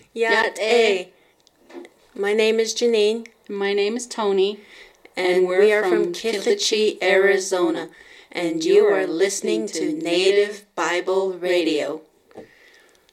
Yat A. My name is Janine. My name is Tony. And we are from Kithachee, Arizona. And you are listening to Native Bible Radio.